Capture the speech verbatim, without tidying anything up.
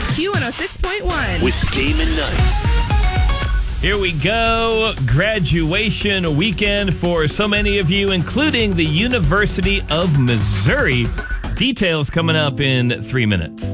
Q one oh six point one. With Damon Knight. Here we go. Graduation weekend for so many of you, including the University of Missouri. Details coming up in three minutes.